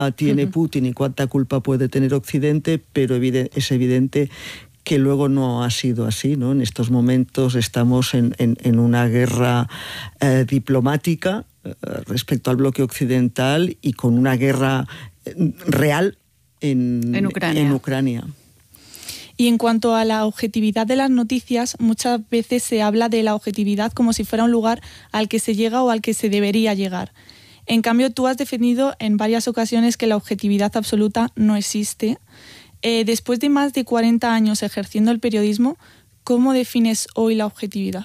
tiene Putin y cuánta culpa puede tener Occidente, pero es evidente que luego no ha sido así, ¿no? En estos momentos estamos en una guerra diplomática respecto al bloque occidental y con una guerra real en Ucrania. Y en cuanto a la objetividad de las noticias, muchas veces se habla de la objetividad como si fuera un lugar al que se llega o al que se debería llegar. En cambio, tú has defendido en varias ocasiones que la objetividad absoluta no existe. Después de más de 40 años ejerciendo el periodismo, ¿cómo defines hoy la objetividad?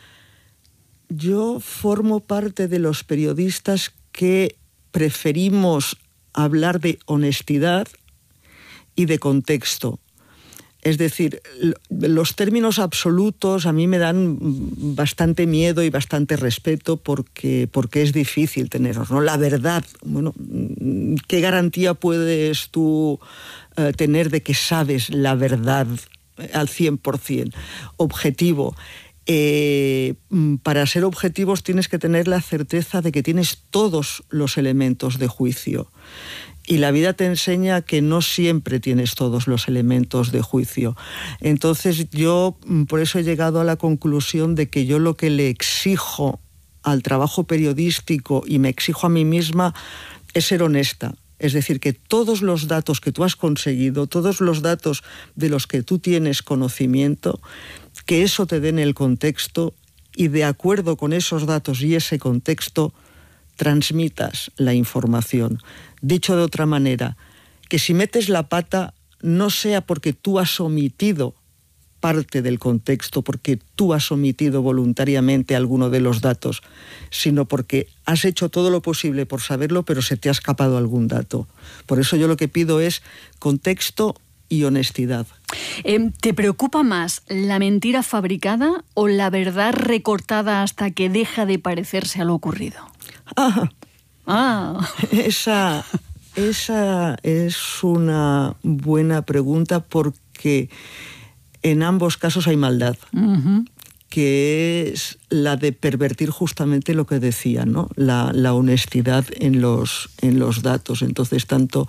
Yo formo parte de los periodistas que preferimos hablar de honestidad y de contexto. Es decir, los términos absolutos a mí me dan bastante miedo y bastante respeto porque es difícil tenerlos, ¿no? La verdad, bueno, ¿qué garantía puedes tú tener de que sabes la verdad al 100%? Objetivo. Para ser objetivos tienes que tener la certeza de que tienes todos los elementos de juicio. Y la vida te enseña que no siempre tienes todos los elementos de juicio. Entonces yo por eso he llegado a la conclusión de que yo lo que le exijo al trabajo periodístico y me exijo a mí misma es ser honesta. Es decir, que todos los datos que tú has conseguido, todos los datos de los que tú tienes conocimiento, que eso te dé en el contexto y de acuerdo con esos datos y ese contexto transmitas la información. Dicho de otra manera, que si metes la pata no sea porque tú has omitido parte del contexto, porque tú has omitido voluntariamente alguno de los datos, sino porque has hecho todo lo posible por saberlo, pero se te ha escapado algún dato. Por eso yo lo que pido es contexto y honestidad. ¿Te preocupa más la mentira fabricada o la verdad recortada hasta que deja de parecerse a lo ocurrido? Esa es una buena pregunta porque en ambos casos hay maldad, que es la de pervertir justamente lo que decía, ¿no? La honestidad en los datos. Entonces, tanto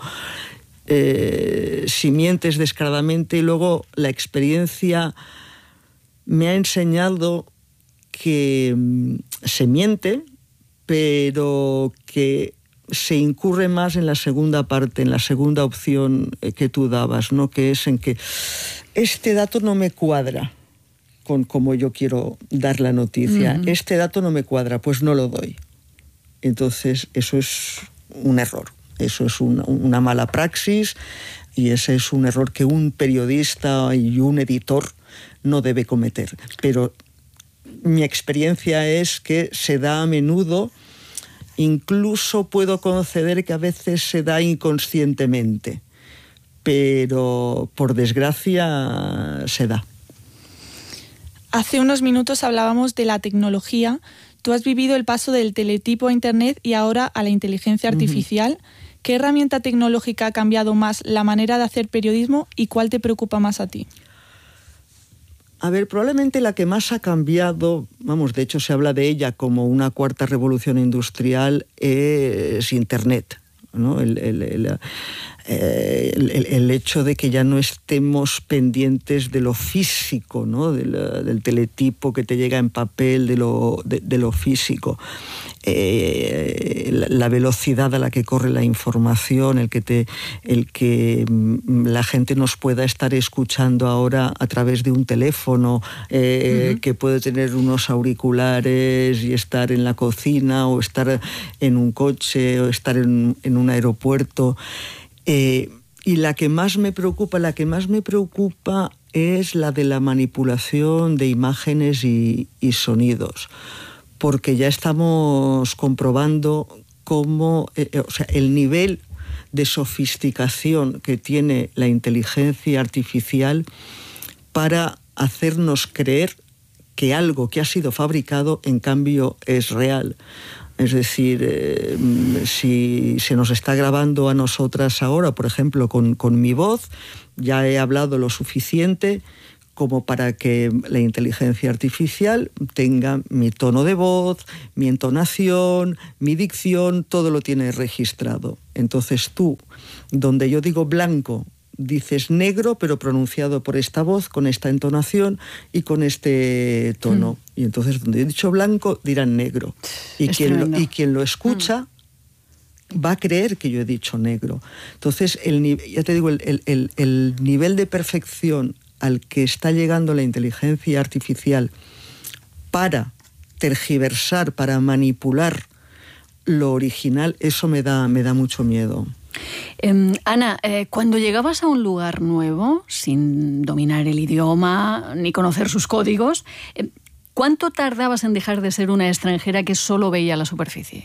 si mientes descaradamente, y luego la experiencia me ha enseñado que se miente, pero que se incurre más en la segunda parte, en la segunda opción que tú dabas, ¿no? Que es en que este dato no me cuadra con cómo yo quiero dar la noticia. Este dato no me cuadra, pues no lo doy. Entonces, eso es un error. Eso es una mala praxis y ese es un error que un periodista y un editor no debe cometer. Pero mi experiencia es que se da a menudo, incluso puedo conceder que a veces se da inconscientemente, pero por desgracia se da. Hace unos minutos hablábamos de la tecnología. Tú has vivido el paso del teletipo a Internet y ahora a la inteligencia artificial. ¿Qué herramienta tecnológica ha cambiado más la manera de hacer periodismo y cuál te preocupa más a ti? A ver, probablemente la que más ha cambiado, de hecho se habla de ella como una cuarta revolución industrial, es Internet, ¿no? El hecho de que ya no estemos pendientes de lo físico, ¿no? Del teletipo que te llega en papel, de lo físico. La velocidad a la que corre la información, el que la gente nos pueda estar escuchando ahora a través de un teléfono, que puede tener unos auriculares y estar en la cocina o estar en un coche o estar en un aeropuerto. Y la que más me preocupa es la de la manipulación de imágenes y sonidos, porque ya estamos comprobando cómo el nivel de sofisticación que tiene la inteligencia artificial para hacernos creer que algo que ha sido fabricado, en cambio, es real. Es decir, si se nos está grabando a nosotras ahora, por ejemplo, con mi voz, ya he hablado lo suficiente como para que la inteligencia artificial tenga mi tono de voz, mi entonación, mi dicción, todo lo tiene registrado. Entonces tú, donde yo digo blanco, dices negro, pero pronunciado por esta voz, con esta entonación y con este tono. Y entonces donde he dicho blanco, dirán negro. Y quien lo escucha va a creer que yo he dicho negro. Entonces, ya te digo, el nivel de perfección al que está llegando la inteligencia artificial para tergiversar, para manipular lo original, eso me da mucho miedo. Ana, cuando llegabas a un lugar nuevo, sin dominar el idioma ni conocer sus códigos, ¿cuánto tardabas en dejar de ser una extranjera que solo veía la superficie?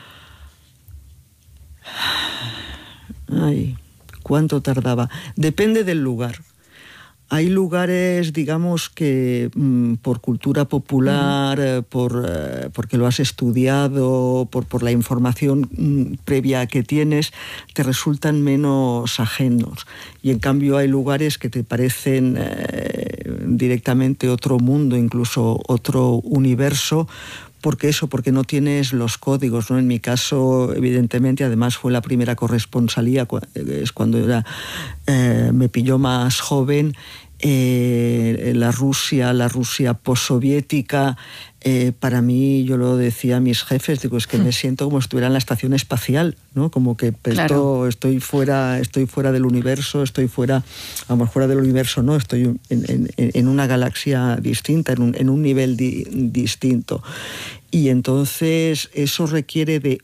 Ay, ¿cuánto tardaba? Depende del lugar. Hay lugares, digamos, que por cultura popular, porque lo has estudiado, por la información previa que tienes, te resultan menos ajenos. Y en cambio hay lugares que te parecen directamente otro mundo, incluso otro universo, porque no tienes los códigos, ¿no? En mi caso, evidentemente, además fue la primera corresponsalía, es cuando me pilló más joven, la Rusia postsoviética. Para mí, yo lo decía a mis jefes, digo, es que me siento como si estuviera en la estación espacial, ¿no? Como que claro, estoy fuera del universo, vamos, fuera del universo no, estoy en una galaxia distinta, en un nivel distinto. Y entonces eso requiere de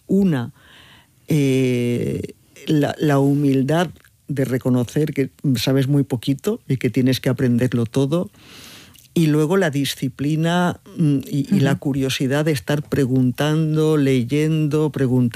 la humildad de reconocer que sabes muy poquito y que tienes que aprenderlo todo. Y luego la disciplina y la curiosidad de estar preguntando, leyendo.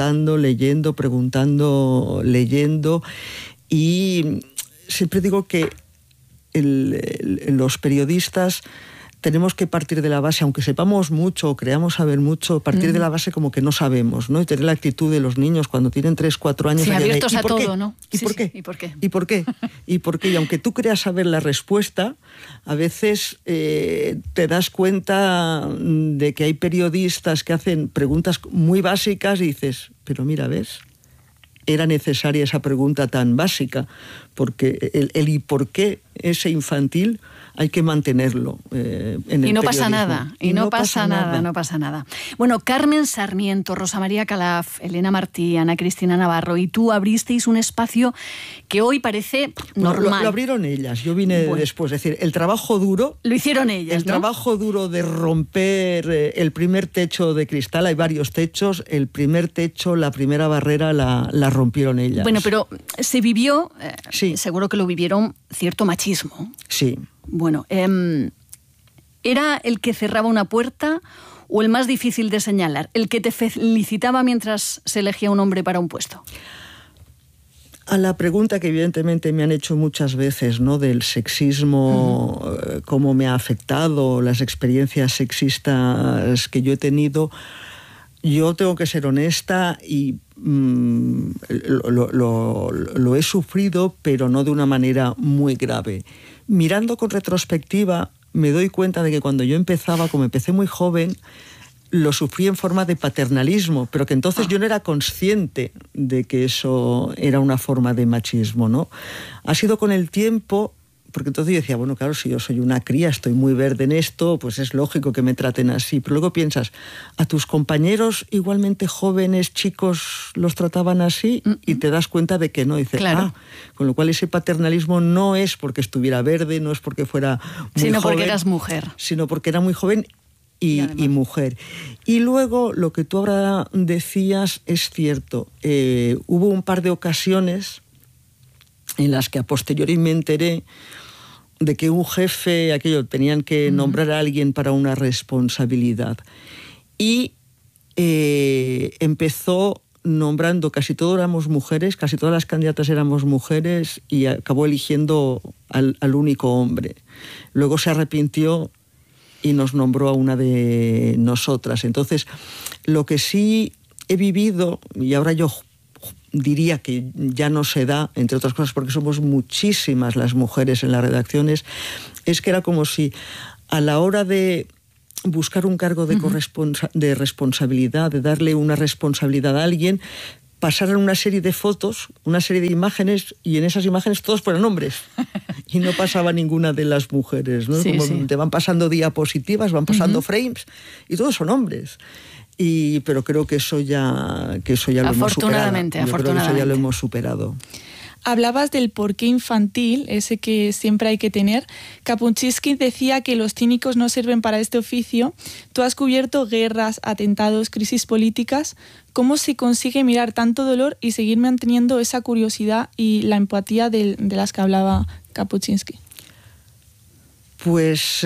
Y siempre digo que los periodistas tenemos que partir de la base, aunque sepamos mucho o creamos saber mucho, partir de la base como que no sabemos, ¿no? Y tener la actitud de los niños cuando tienen 3, 4 años. Sí, abiertos a todo, ¿no? ¿Y por qué? ¿Y por qué? ¿Y por qué? ¿Y por qué? Y aunque tú creas saber la respuesta, a veces te das cuenta de que hay periodistas que hacen preguntas muy básicas y dices, pero mira, ¿ves? Era necesaria esa pregunta tan básica, porque el y por qué ese infantil hay que mantenerlo en el y no pasa periodismo. Nada, y no pasa nada. Bueno, Carmen Sarmiento, Rosa María Calaf, Elena Martí, Ana Cristina Navarro y tú abristeis un espacio que hoy parece normal. Lo abrieron ellas, yo vine después. Es decir, el trabajo duro... Lo hicieron ellas, El trabajo duro de romper el primer techo de cristal, hay varios techos, el primer techo, la primera barrera la rompieron ellas. Bueno, pero se vivió, sí, seguro que lo vivieron, cierto machismo. Sí. Bueno, ¿era el que cerraba una puerta o el más difícil de señalar? ¿El que te felicitaba mientras se elegía un hombre para un puesto? A la pregunta que evidentemente me han hecho muchas veces, ¿no? Del sexismo, cómo me ha afectado, las experiencias sexistas que yo he tenido, yo tengo que ser honesta y lo he sufrido, pero no de una manera muy grave. Mirando con retrospectiva, me doy cuenta de que cuando yo empezaba, como empecé muy joven, lo sufrí en forma de paternalismo, pero que entonces yo no era consciente de que eso era una forma de machismo, ¿no? Ha sido con el tiempo, porque entonces yo decía, bueno, claro, si yo soy una cría, estoy muy verde en esto, pues es lógico que me traten así. Pero luego piensas, ¿a tus compañeros igualmente jóvenes, chicos, los trataban así? Y te das cuenta de que no. Dices, claro. Con lo cual ese paternalismo no es porque estuviera verde, no es porque fuera muy sino joven, porque eras mujer. Sino porque era muy joven y mujer. Y luego, lo que tú ahora decías es cierto. Hubo un par de ocasiones en las que a posteriori me enteré de que un jefe, tenían que nombrar a alguien para una responsabilidad. Y empezó nombrando, casi todos éramos mujeres, casi todas las candidatas éramos mujeres, y acabó eligiendo al único hombre. Luego se arrepintió y nos nombró a una de nosotras. Entonces, lo que sí he vivido, y ahora yo diría que ya no se da, entre otras cosas porque somos muchísimas las mujeres en las redacciones, es que era como si a la hora de buscar un cargo de responsabilidad, de darle una responsabilidad a alguien, pasaran una serie de fotos, una serie de imágenes, y en esas imágenes todos fueran hombres. Y no pasaba ninguna de las mujeres, ¿no? Sí, como sí. te van pasando diapositivas, van pasando frames, y todos son hombres. Pero creo que eso ya lo hemos superado. Afortunadamente. Creo que eso ya lo hemos superado. Hablabas del porqué infantil, ese que siempre hay que tener. Kapuscinski decía que los cínicos no sirven para este oficio. Tú has cubierto guerras, atentados, crisis políticas. ¿Cómo se consigue mirar tanto dolor y seguir manteniendo esa curiosidad y la empatía de las que hablaba Kapuscinski? Pues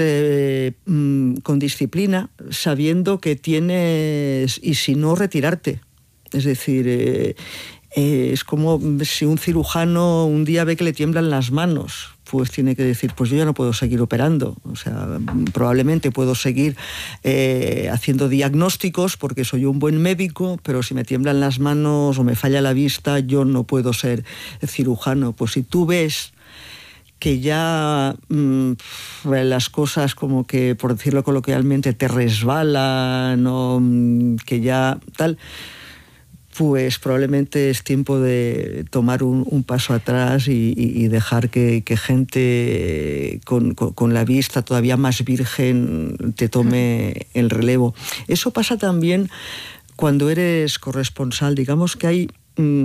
con disciplina, sabiendo que tienes, y si no, retirarte. Es decir, es como si un cirujano un día ve que le tiemblan las manos, pues tiene que decir, pues yo ya no puedo seguir operando. O sea, probablemente puedo seguir haciendo diagnósticos porque soy un buen médico, pero si me tiemblan las manos o me falla la vista, yo no puedo ser cirujano. Pues si tú ves que ya las cosas, como que, por decirlo coloquialmente, te resbalan, o que ya tal, pues probablemente es tiempo de tomar un paso atrás y dejar que gente con la vista todavía más virgen te tome el relevo. Eso pasa también cuando eres corresponsal. Digamos que hay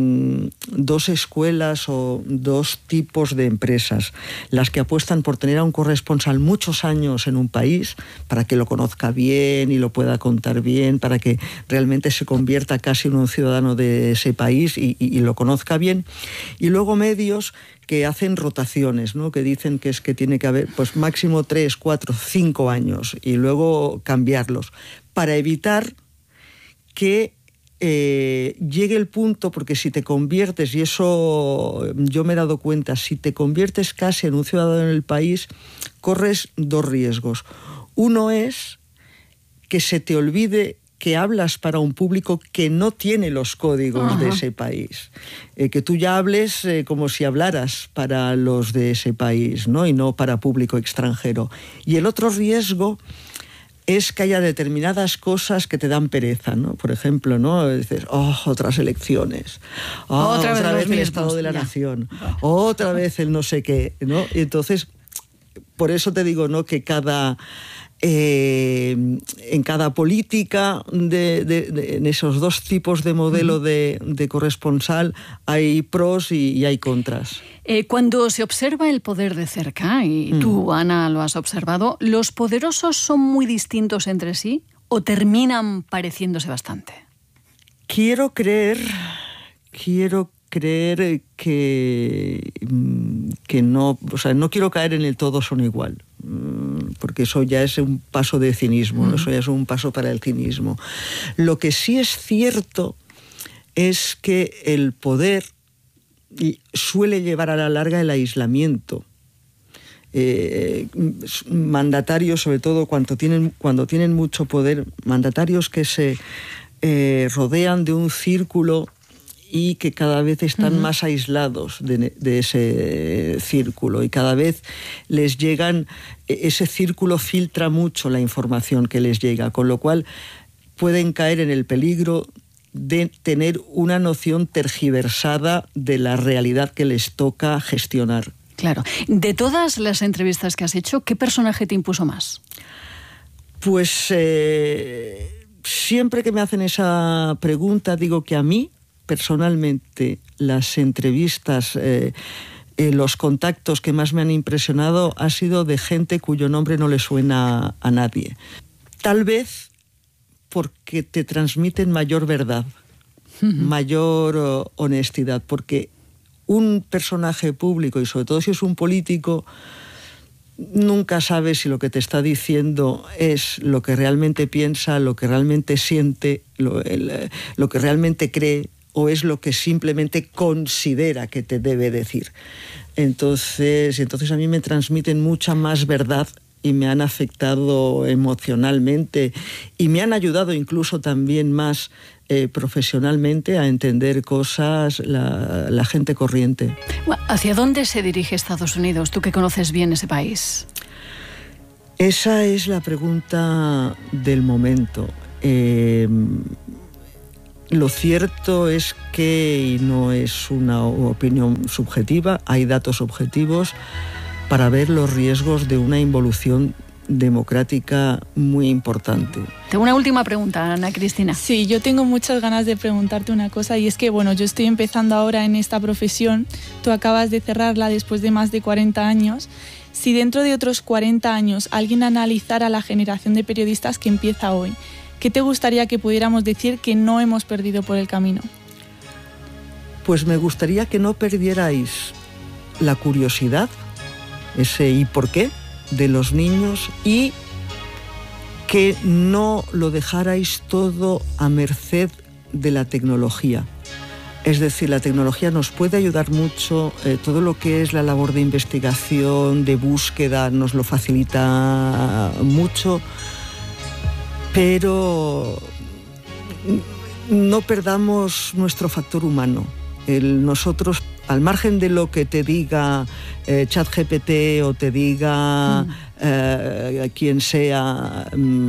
dos escuelas o dos tipos de empresas: las que apuestan por tener a un corresponsal muchos años en un país para que lo conozca bien y lo pueda contar bien, para que realmente se convierta casi en un ciudadano de ese país y lo conozca bien, y luego medios que hacen rotaciones, ¿no? Que dicen que es que tiene que haber pues máximo 3, 4, 5 años y luego cambiarlos, para evitar que llegue el punto, porque si te conviertes, y eso yo me he dado cuenta, si te conviertes casi en un ciudadano en el país, corres dos riesgos. Uno es que se te olvide que hablas para un público que no tiene los códigos de ese país, que tú ya hables como si hablaras para los de ese país, ¿no? Y no para público extranjero. Y el otro riesgo es que haya determinadas cosas que te dan pereza, ¿no? Por ejemplo, ¿no? Dices, otras elecciones, otra vez el Estado de la Nación, otra vez el no sé qué, ¿no? Y entonces, por eso te digo, ¿no? Que en cada política en esos dos tipos de modelo de corresponsal hay pros y hay contras. Cuando se observa el poder de cerca, y tú, Ana, lo has observado, ¿los poderosos son muy distintos entre sí o terminan pareciéndose bastante? Quiero creer que no, o sea, no quiero caer en el todo son igual, porque eso ya es un paso de cinismo, ¿no? Eso ya es un paso para el cinismo. Lo que sí es cierto es que el poder suele llevar a la larga el aislamiento. Mandatarios, sobre todo cuando tienen mucho poder, mandatarios que se rodean de un círculo y que cada vez están más aislados de ese círculo, y cada vez les llegan, ese círculo filtra mucho la información que les llega, con lo cual pueden caer en el peligro de tener una noción tergiversada de la realidad que les toca gestionar. Claro. De todas las entrevistas que has hecho, ¿qué personaje te impuso más? Pues siempre que me hacen esa pregunta digo que a mí, personalmente, las entrevistas, los contactos que más me han impresionado ha sido de gente cuyo nombre no le suena a nadie. Tal vez porque te transmiten mayor verdad, mayor honestidad, porque un personaje público, y sobre todo si es un político, nunca sabes si lo que te está diciendo es lo que realmente piensa, lo que realmente siente, lo que realmente cree, o es lo que simplemente considera que te debe decir. Entonces a mí me transmiten mucha más verdad y me han afectado emocionalmente y me han ayudado incluso también más profesionalmente a entender cosas la gente corriente. ¿Hacia dónde se dirige Estados Unidos? Tú que conoces bien ese país. Esa es la pregunta del momento. Lo cierto es que, y no es una opinión subjetiva, hay datos objetivos para ver los riesgos de una involución democrática muy importante. Tengo una última pregunta, Ana Cristina. Sí, yo tengo muchas ganas de preguntarte una cosa, y es que, bueno, yo estoy empezando ahora en esta profesión, tú acabas de cerrarla después de más de 40 años. Si dentro de otros 40 años alguien analizara la generación de periodistas que empieza hoy, ¿qué te gustaría que pudiéramos decir que no hemos perdido por el camino? Pues me gustaría que no perdierais la curiosidad, ese ¿y por qué?, de los niños, y que no lo dejarais todo a merced de la tecnología. Es decir, la tecnología nos puede ayudar mucho, todo lo que es la labor de investigación, de búsqueda, nos lo facilita mucho, pero no perdamos nuestro factor humano. Nosotros, al margen de lo que te diga ChatGPT o te diga quien sea,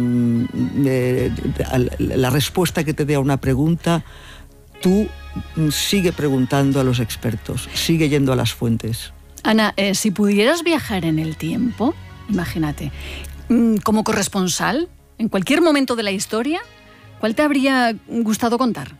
la respuesta que te dé a una pregunta, tú sigue preguntando a los expertos, sigue yendo a las fuentes. Ana, si pudieras viajar en el tiempo, imagínate, como corresponsal, en cualquier momento de la historia, ¿cuál te habría gustado contar?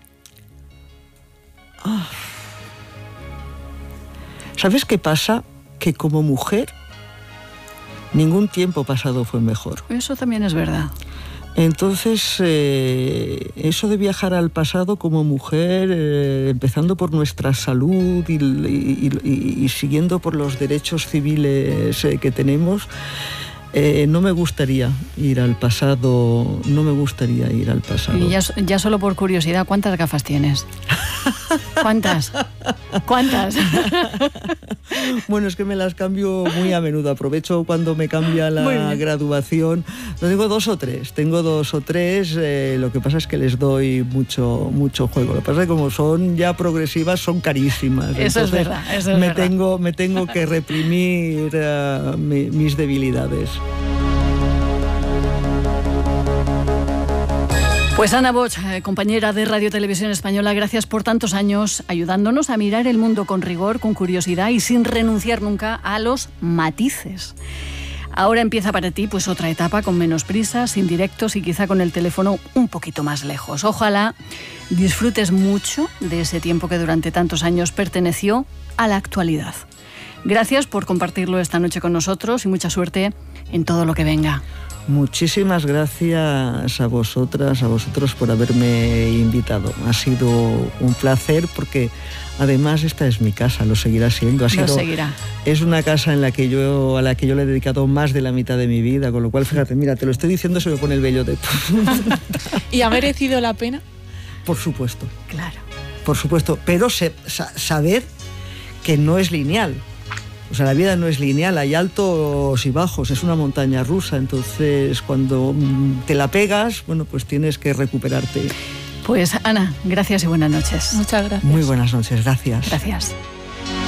¿Sabes qué pasa? Que como mujer, ningún tiempo pasado fue mejor. Eso también es verdad. Entonces, eso de viajar al pasado como mujer, empezando por nuestra salud y siguiendo por los derechos civiles que tenemos, no me gustaría ir al pasado, Y ya solo por curiosidad, ¿cuántas gafas tienes? ¿Cuántas? Bueno, es que me las cambio muy a menudo. Aprovecho cuando me cambia la graduación. No tengo dos o tres. Lo que pasa es que les doy mucho juego. Lo que pasa es que como son ya progresivas, son carísimas. Eso es verdad. Eso es verdad. Me tengo que reprimir mis debilidades. Pues Ana Bosch, compañera de Radio Televisión Española, gracias por tantos años ayudándonos a mirar el mundo con rigor, con curiosidad y sin renunciar nunca a los matices. Ahora empieza para ti pues otra etapa con menos prisa, sin directos y quizá con el teléfono un poquito más lejos. Ojalá disfrutes mucho de ese tiempo que durante tantos años perteneció a la actualidad. Gracias por compartirlo esta noche con nosotros y mucha suerte en todo lo que venga. Muchísimas gracias a vosotros por haberme invitado. Ha sido un placer porque además esta es mi casa, lo seguirá siendo. Seguirá. Es una casa a la que yo le he dedicado más de la mitad de mi vida, con lo cual, fíjate, mira, te lo estoy diciendo, se me pone el vello de... ¿Y ha merecido la pena? Por supuesto. Claro. Por supuesto, pero saber que no es lineal. O sea, la vida no es lineal, hay altos y bajos, es una montaña rusa, entonces cuando te la pegas, bueno, pues tienes que recuperarte. Pues Ana, gracias y buenas noches. Muchas gracias. Muy buenas noches, gracias. Gracias.